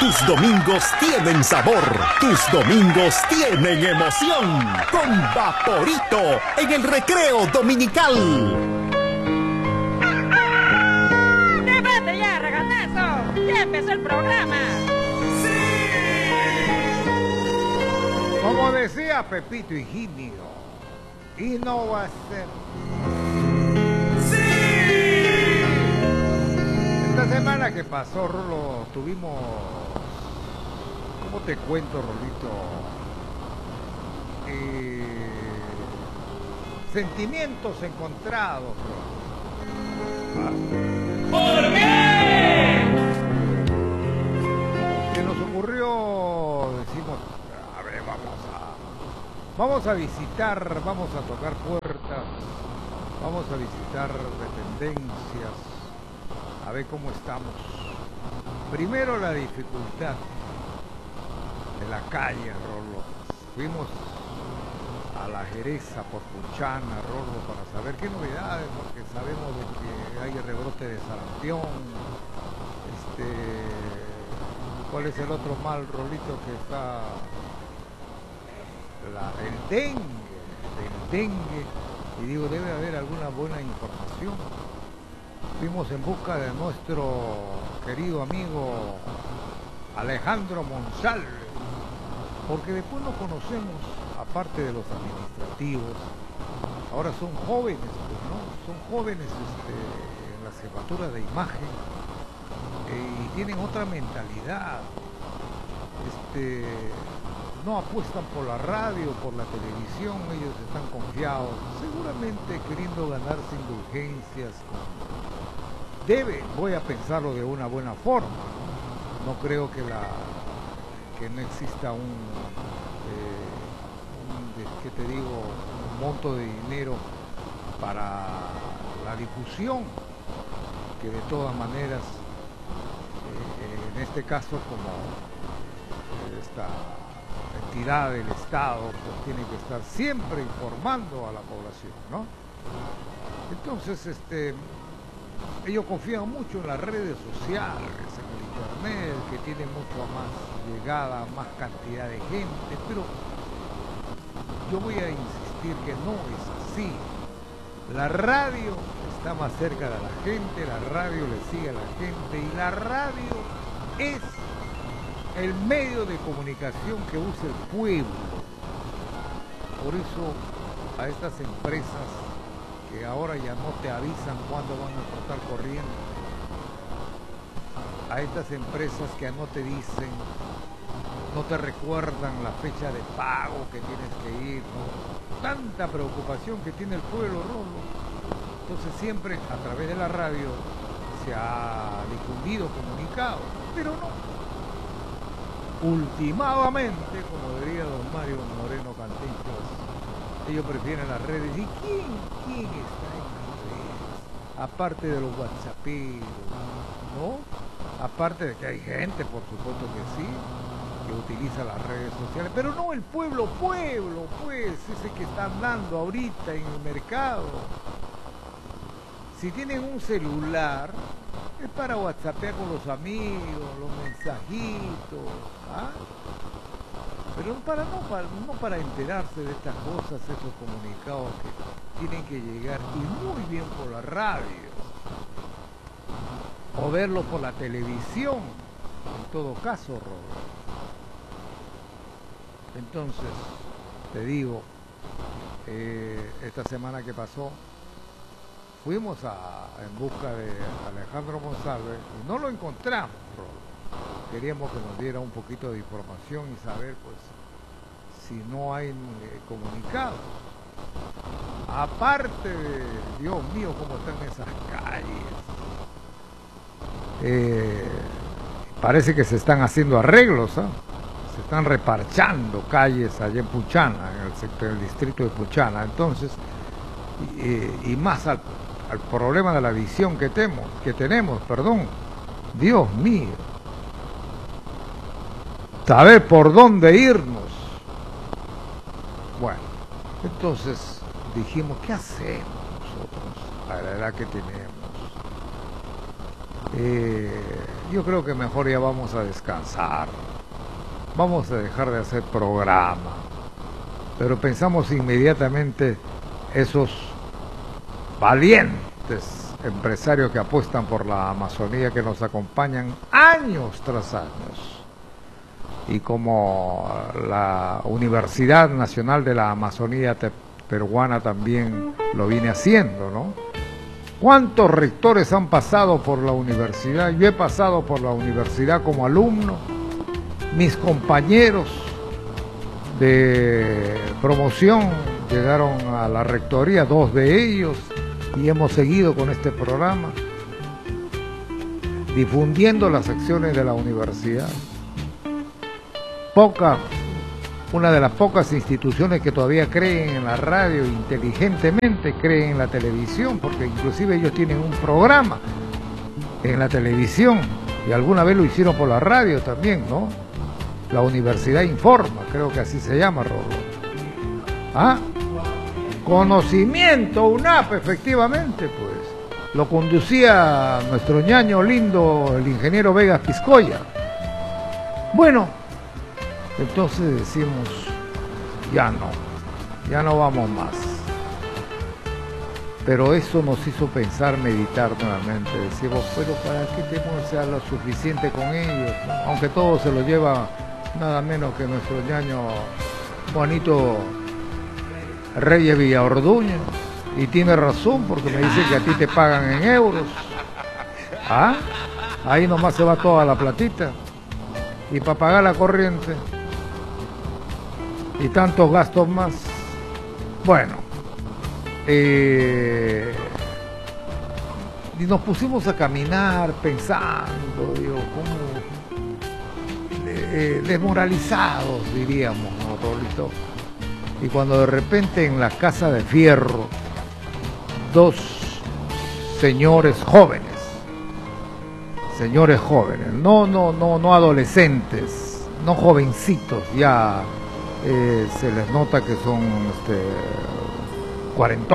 Tus domingos tienen sabor, tus domingos tienen emoción. Con Vaporito en el recreo dominical. ¡Debate ya, ragatazo! ¡Ya empezó el programa! ¡Sí! Como decía Pepito Higinio, y no va a ser. ¡Sí! Esta semana que pasó, Rolo, tuvimos... ¿Cómo te cuento, Rolito? Sentimientos encontrados, Rolo. ¿Por qué? Se nos ocurrió, decimos, a ver, vamos a visitar, vamos a tocar puertas, vamos a visitar dependencias, a ver cómo estamos. Primero la dificultad de la calle, Rolo. Fuimos a la Jereza por Puchana, Rolo, para saber qué novedades, porque sabemos de que hay rebrote de sarampión. ¿Cuál es el otro mal, Rolito, que está? El dengue. Y digo, debe haber alguna buena información. Fuimos en busca de nuestro querido amigo Alejandro Monsalve, porque después nos conocemos, aparte de los administrativos, ahora son jóvenes, pues, ¿no? Son jóvenes en la jefatura de imagen y tienen otra mentalidad. No apuestan por la radio, por la televisión, ellos están confiados, seguramente queriendo ganarse indulgencias. Voy a pensarlo de una buena forma, no creo que no exista ¿qué te digo? Un monto de dinero para la difusión, que de todas maneras, en este caso, como esta entidad del Estado, pues tiene que estar siempre informando a la población, ¿no? Entonces, ellos confían mucho en las redes sociales, en el internet, que tiene mucho más llegada, más cantidad de gente, pero yo voy a insistir que no es así. La radio está más cerca de la gente, la radio le sigue a la gente y la radio es el medio de comunicación que usa el pueblo. Por eso a estas empresas que ahora ya no te avisan cuándo van a cortar corriente, a estas empresas que no te dicen, no te recuerdan la fecha de pago que tienes que ir, ¿no? Tanta preocupación que tiene el pueblo, Rolo. Entonces siempre a través de la radio se ha difundido comunicado, pero no. Ultimadamente, como diría don Mario Moreno Cantinflas, ellos prefieren las redes. ¿Y quién está en las redes? Aparte de los whatsapperos, ¿no? Aparte de que hay gente, por supuesto que sí, que utiliza las redes sociales, pero no el pueblo, pues, ese que está andando ahorita en el mercado. Si tienen un celular, es para whatsappear con los amigos, los mensajitos, ¿ah? Pero no para enterarse de estas cosas, esos comunicados que tienen que llegar, y muy bien por la radio, o verlo por la televisión, en todo caso, Robert. Entonces, te digo, esta semana que pasó, fuimos en busca de Alejandro Monsalve y no lo encontramos, Robert. Queríamos que nos diera un poquito de información y saber, pues, si no hay comunicado. Aparte de, Dios mío, cómo están esas calles. Parece que se están haciendo arreglos, ¿eh? Se están reparchando calles allá en Puchana, en el sector del distrito de Puchana. Entonces, y más al problema de la visión que tenemos, Dios mío. Saber por dónde irnos. Bueno, entonces dijimos, ¿qué hacemos nosotros a la edad que tenemos? yo creo que mejor ya vamos a descansar. Vamos a dejar de hacer programa. Pero pensamos inmediatamente esos valientes empresarios que apuestan por la Amazonía, que nos acompañan años tras años. Y como la Universidad Nacional de la Amazonía Peruana también lo viene haciendo, ¿no? ¿Cuántos rectores han pasado por la universidad? Yo he pasado por la universidad como alumno. Mis compañeros de promoción llegaron a la rectoría, 2 de ellos, y hemos seguido con este programa, difundiendo las acciones de la universidad. Una de las pocas instituciones que todavía creen en la radio, inteligentemente creen en la televisión, porque inclusive ellos tienen un programa en la televisión, y alguna vez lo hicieron por la radio también, ¿no? La Universidad Informa, creo que así se llama, Rolo. ¿Ah? Conocimiento, UNAP, efectivamente, pues. Lo conducía nuestro ñaño lindo, el ingeniero Vegas Piscoya. Bueno, entonces decimos, ya no vamos más. Pero eso nos hizo pensar, meditar nuevamente. Decimos, pero ¿para qué tenemos que ser lo suficiente con ellos, ¿no? Aunque todo se lo lleva nada menos que nuestro ñaño Juanito Reyes Villaorduña. Y tiene razón, porque me dice que a ti te pagan en euros. ¿Ah? Ahí nomás se va toda la platita. Y para pagar la corriente y tantos gastos más. Bueno, y nos pusimos a caminar pensando, digo, como desmoralizados, diríamos, ¿no, Rolito? Y cuando de repente en la Casa de Fierro, 2 señores jóvenes, no adolescentes, no jovencitos, ya se les nota que son 40